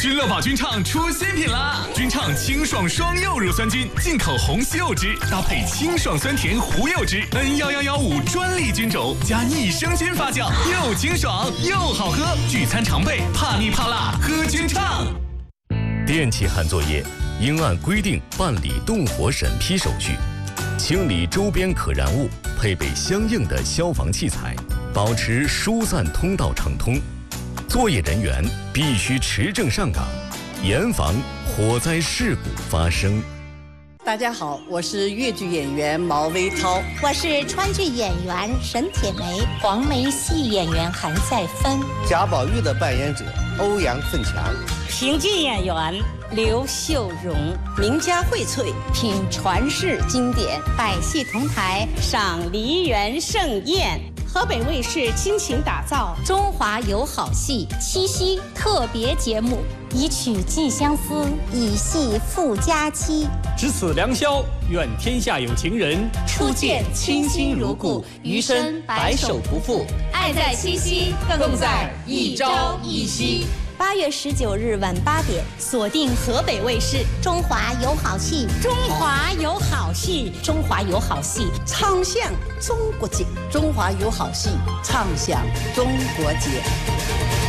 君乐宝菌畅出新品啦！菌畅清爽双柚乳酸菌，进口红西柚汁，搭配清爽酸甜胡柚汁，N11115专利菌种，加益生菌发酵，又清爽又好喝。聚餐常备，怕腻怕辣，喝菌畅。 电气焊作业应按规定办理动火审批手续，清理周边可燃物，配备相应的消防器材，保持疏散通道畅通。作业人员必须持证上岗，严防火灾事故发生。 大家好，我是越剧演员毛维涛， 我是川剧演员沈铁梅，黄梅戏演员韩赛芬， 贾宝玉的扮演者欧阳奋强， 评剧演员刘秀荣， 名家荟萃品传世经典，百戏同台赏梨园盛宴。河北卫视倾情打造中华有好戏七夕特别节目，以曲寄相思，以戏赴佳期。 值此良宵，愿天下有情人初见倾心如故，余生白首不负。 爱在七夕，更在一朝一夕。 8月19日晚8点，锁定河北卫视《中华有好戏》， 中华有好戏， 中华有好戏， 唱响中国节，中华有好戏，唱响中国节。